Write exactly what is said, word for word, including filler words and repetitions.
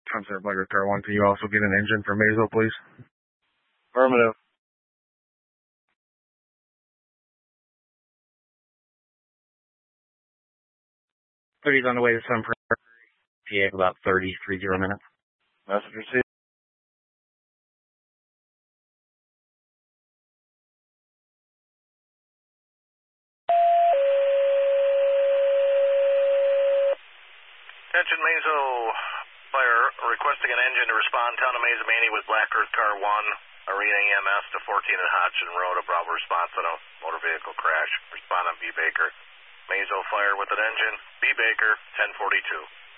Concept Blacker Car one, can you also get an engine for Mazo, please? Affirmative. thirty's on the way to Sun Prairie, P A, about thirty, three zero minutes. Message received. Attention Mazo Fire, requesting an engine to respond. Town of Mazomanie with Black Earth Car one, Arena E M S to fourteen at Hodgson Road. A Bravo response on a motor vehicle crash. Respond on B. Baker. Mazo Fire with an engine. B. Baker, ten forty-two.